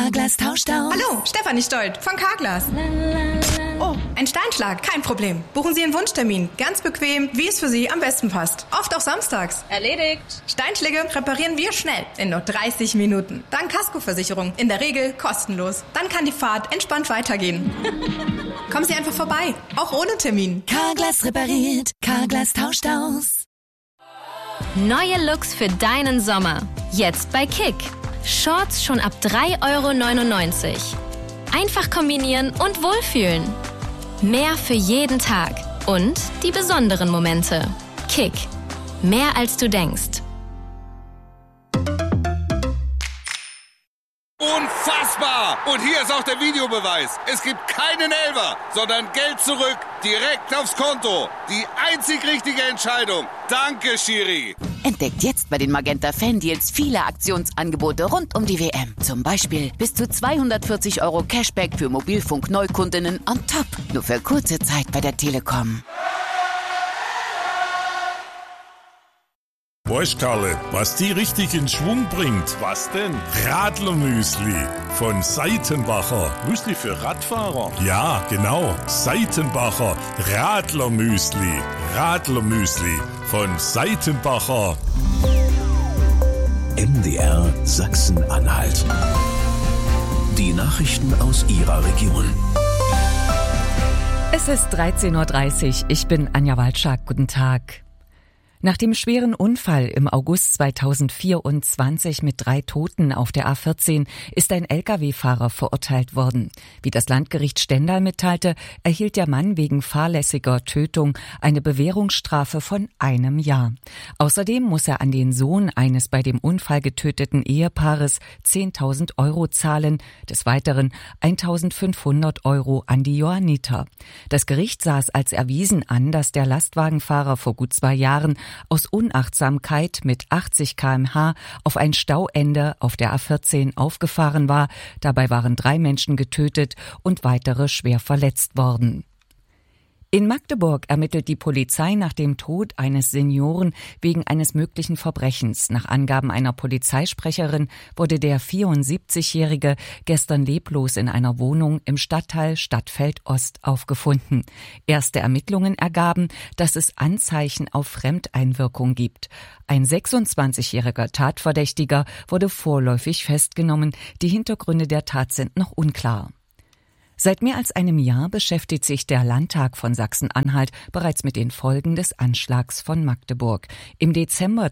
Carglass tauscht aus. Hallo, Stefanie Stolt von Carglass. Oh, ein Steinschlag, kein Problem. Buchen Sie einen Wunschtermin. Ganz bequem, wie es für Sie am besten passt. Oft auch samstags. Erledigt. Steinschläge reparieren wir schnell, in nur 30 Minuten. Dank Kaskoversicherung, in der Regel kostenlos. Dann kann die Fahrt entspannt weitergehen. Kommen Sie einfach vorbei, auch ohne Termin. Carglass repariert, Carglass tauscht aus. Neue Looks für deinen Sommer. Jetzt bei Kick. Shorts schon ab 3,99 €. Einfach kombinieren und wohlfühlen. Mehr für jeden Tag. Und die besonderen Momente. Kick. Mehr als du denkst. Unfassbar! Und hier ist auch der Videobeweis. Es gibt keinen Elfer, sondern Geld zurück, direkt aufs Konto. Die einzig richtige Entscheidung. Danke, Schiri. Entdeckt jetzt bei den Magenta Fan-Deals viele Aktionsangebote rund um die WM. Zum Beispiel bis zu 240 € Cashback für Mobilfunk-Neukundinnen on top. Nur für kurze Zeit bei der Telekom. Weißt, Karle, was die richtig in Schwung bringt? Was denn? Radlermüsli von Seitenbacher. Müsli für Radfahrer? Ja, genau. Seitenbacher Radlermüsli. Radlermüsli von Seitenbacher. MDR Sachsen-Anhalt. Die Nachrichten aus Ihrer Region. Es ist 13:30 Uhr. Ich bin Anja Walczak. Guten Tag. Nach dem schweren Unfall im August 2024 mit 3 Toten auf der A14 ist ein Lkw-Fahrer verurteilt worden. Wie das Landgericht Stendal mitteilte, erhielt der Mann wegen fahrlässiger Tötung eine Bewährungsstrafe von 1 Jahr. Außerdem muss er an den Sohn eines bei dem Unfall getöteten Ehepaares 10.000 € zahlen, des Weiteren 1.500 € an die Johanniter. Das Gericht sah es als erwiesen an, dass der Lastwagenfahrer vor gut 2 Jahren aus Unachtsamkeit mit 80 km/h auf ein Stauende auf der A14 aufgefahren war. Dabei waren 3 Menschen getötet und weitere schwer verletzt worden. In Magdeburg ermittelt die Polizei nach dem Tod eines Senioren wegen eines möglichen Verbrechens. Nach Angaben einer Polizeisprecherin wurde der 74-Jährige gestern leblos in einer Wohnung im Stadtteil Stadtfeld Ost aufgefunden. Erste Ermittlungen ergaben, dass es Anzeichen auf Fremdeinwirkung gibt. Ein 26-jähriger Tatverdächtiger wurde vorläufig festgenommen. Die Hintergründe der Tat sind noch unklar. Seit mehr als einem Jahr beschäftigt sich der Landtag von Sachsen-Anhalt bereits mit den Folgen des Anschlags von Magdeburg. Im Dezember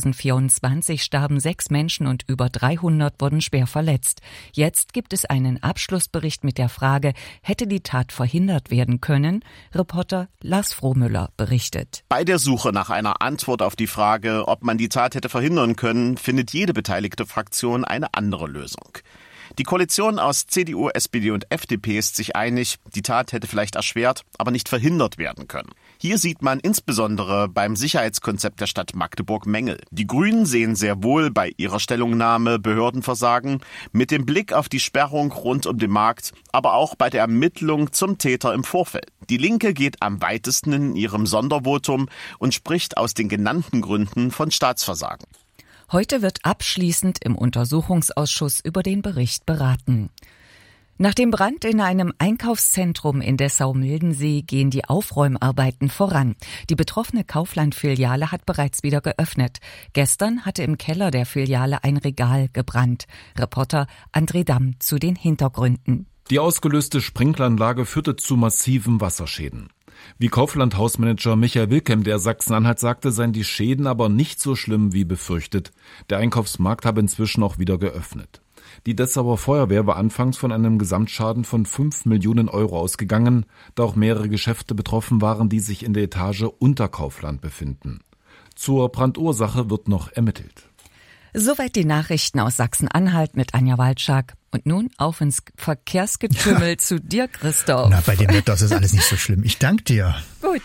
2024 starben 6 Menschen und über 300 wurden schwer verletzt. Jetzt gibt es einen Abschlussbericht mit der Frage, hätte die Tat verhindert werden können? Reporter Lars Frohmüller berichtet. Bei der Suche nach einer Antwort auf die Frage, ob man die Tat hätte verhindern können, findet jede beteiligte Fraktion eine andere Lösung. Die Koalition aus CDU, SPD und FDP ist sich einig, die Tat hätte vielleicht erschwert, aber nicht verhindert werden können. Hier sieht man insbesondere beim Sicherheitskonzept der Stadt Magdeburg Mängel. Die Grünen sehen sehr wohl bei ihrer Stellungnahme Behördenversagen, mit dem Blick auf die Sperrung rund um den Markt, aber auch bei der Ermittlung zum Täter im Vorfeld. Die Linke geht am weitesten in ihrem Sondervotum und spricht aus den genannten Gründen von Staatsversagen. Heute wird abschließend im Untersuchungsausschuss über den Bericht beraten. Nach dem Brand in einem Einkaufszentrum in Dessau-Mildensee gehen die Aufräumarbeiten voran. Die betroffene Kaufland-Filiale hat bereits wieder geöffnet. Gestern hatte im Keller der Filiale ein Regal gebrannt. Reporter André Damm zu den Hintergründen. Die ausgelöste Sprinkleranlage führte zu massiven Wasserschäden. Wie Kaufland-Hausmanager Michael Wilkem der Sachsen-Anhalt sagte, seien die Schäden aber nicht so schlimm wie befürchtet. Der Einkaufsmarkt habe inzwischen auch wieder geöffnet. Die Dessauer Feuerwehr war anfangs von einem Gesamtschaden von 5 Millionen € ausgegangen, da auch mehrere Geschäfte betroffen waren, die sich in der Etage unter Kaufland befinden. Zur Brandursache wird noch ermittelt. Soweit die Nachrichten aus Sachsen-Anhalt mit Anja Walczak. Und nun auf ins Verkehrsgetümmel zu dir, Christoph. Na, bei dem Wetter ist das alles nicht so schlimm. Ich danke dir. Gut.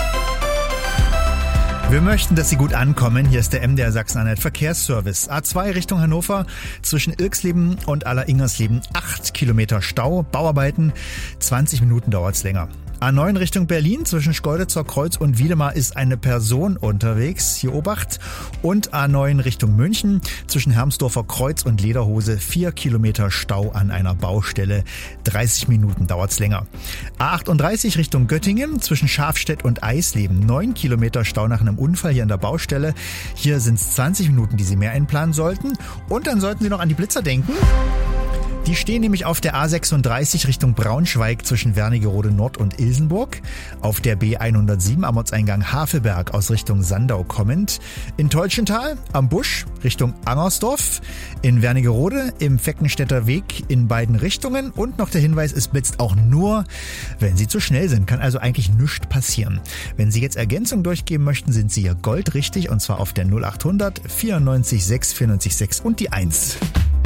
Wir möchten, dass Sie gut ankommen. Hier ist der MDR Sachsen-Anhalt Verkehrsservice. A2 Richtung Hannover zwischen Irksleben und Aller-Ingersleben 8 Kilometer Stau, Bauarbeiten, 20 Minuten dauert's länger. A9 Richtung Berlin zwischen Schkeuditzer Kreuz und Wiedemar ist eine Person unterwegs. Hier Obacht. Und A9 Richtung München zwischen Hermsdorfer Kreuz und Lederhose 4 Kilometer Stau an einer Baustelle. 30 Minuten dauert's länger. A38 Richtung Göttingen zwischen Schafstedt und Eisleben. 9 Kilometer Stau nach einem Unfall hier an der Baustelle. Hier sind's 20 Minuten, die Sie mehr einplanen sollten. Und dann sollten Sie noch an die Blitzer denken. Die stehen nämlich auf der A36 Richtung Braunschweig zwischen Wernigerode Nord und Ilsenburg, auf der B107 am Ortseingang Havelberg aus Richtung Sandau kommend, in Teutschenthal am Busch Richtung Angersdorf, in Wernigerode im Feckenstädter Weg in beiden Richtungen und noch der Hinweis, es blitzt auch nur, wenn Sie zu schnell sind, kann also eigentlich nichts passieren. Wenn Sie jetzt Ergänzung durchgeben möchten, sind Sie hier goldrichtig und zwar auf der 0800 94 6 94 6 und die 1.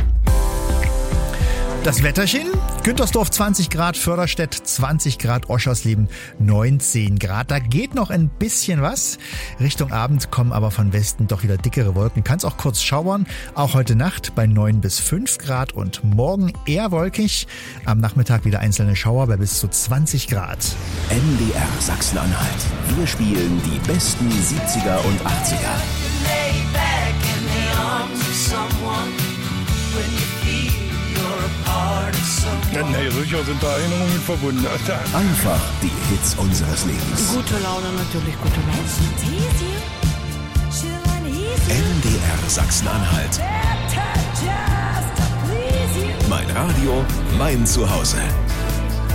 Das Wetterchen, Güntersdorf 20 Grad, Förderstedt 20 Grad, Oschersleben 19 Grad. Da geht noch ein bisschen was. Richtung Abend kommen aber von Westen doch wieder dickere Wolken. Kann es auch kurz schauern, auch heute Nacht bei 9 bis 5 Grad und morgen eher wolkig. Am Nachmittag wieder einzelne Schauer bei bis zu 20 Grad. MDR Sachsen-Anhalt. Wir spielen die besten 70er und 80er. Nee, sicher sind da Erinnerungen verbunden. Einfach die Hits unseres Lebens. Gute Laune, natürlich gute Laune. MDR Sachsen-Anhalt. Mein Radio, mein Zuhause.